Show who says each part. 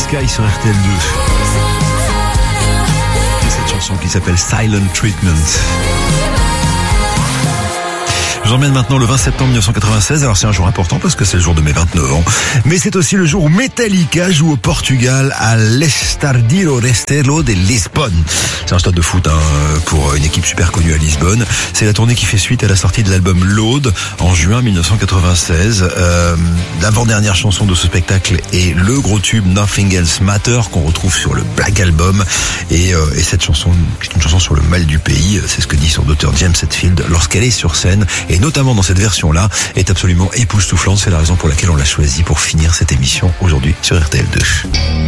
Speaker 1: Sky sur RTL2. Et cette chanson qui s'appelle Silent Treatment. Je vous emmène maintenant le 20 septembre 1996. Alors c'est un jour important parce que c'est le jour de mes 29 ans. Mais c'est aussi le jour où Metallica joue au Portugal à l'Estádio Restelo de Lisbonne. C'est un stade de foot pour une équipe super connue à Lisbonne. C'est la tournée qui fait suite à la sortie de l'album Load en juin 1996. L'avant-dernière chanson de ce spectacle est le gros tube Nothing Else Matter qu'on retrouve sur le Black Album. Et cette chanson, c'est une chanson sur le mal du pays. C'est ce que dit son Dr James Hetfield lorsqu'elle est sur scène. Et notamment dans cette version-là, est absolument époustouflante. C'est la raison pour laquelle on l'a choisie pour finir cette émission aujourd'hui sur RTL2.